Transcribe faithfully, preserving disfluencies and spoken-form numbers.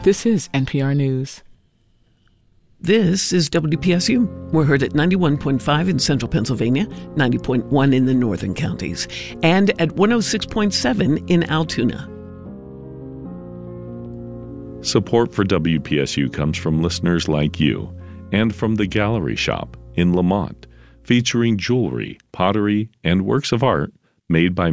This is N P R News. This is W P S U. We're heard at ninety-one point five in central Pennsylvania, ninety point one in the northern counties, and at one oh six point seven in Altoona. Support for W P S U comes from listeners like you and from the Gallery Shop in Lamont, featuring jewelry, pottery, and works of art made by